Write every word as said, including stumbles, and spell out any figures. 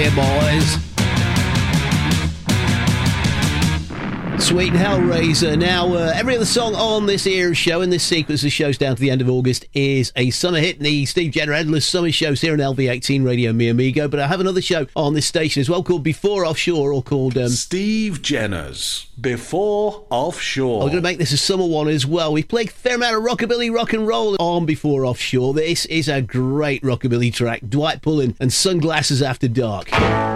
here, boys. Sweet and Hellraiser. Now, uh, every other song on this era show, in this sequence of shows down to the end of August, is a summer hit in the Steve Jenner Endless Summer shows here on L V eighteen Radio Mi Amigo. But I have another show on this station as well called Before Offshore, or called... Um, Steve Jenner's Before Offshore. I'm going to make this a summer one as well. We played a fair amount of rockabilly rock and roll on Before Offshore. This is a great rockabilly track. Dwight Pullen and Sunglasses After Dark.